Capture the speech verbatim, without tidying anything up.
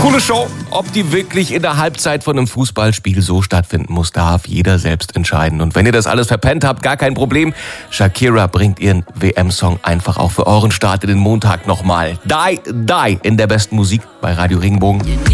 Coole Show. Ob die wirklich in der Halbzeit von einem Fußballspiel so stattfinden muss, darf jeder selbst entscheiden. Und wenn ihr das alles verpennt habt, gar kein Problem. Shakira bringt ihren W M-Song einfach auch für euren Start in den Montag nochmal. Die, die in der besten Musik bei Radio Regenbogen.